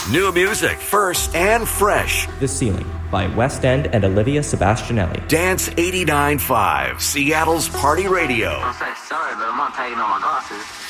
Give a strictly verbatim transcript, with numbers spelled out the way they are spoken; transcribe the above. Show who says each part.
Speaker 1: New music, first and fresh.
Speaker 2: The Ceiling by West End and Olivia Sebastianelli.
Speaker 1: Dance eighty-nine point five, Seattle's Party Radio.
Speaker 3: I'm so sorry, but I'm not taking off my glasses.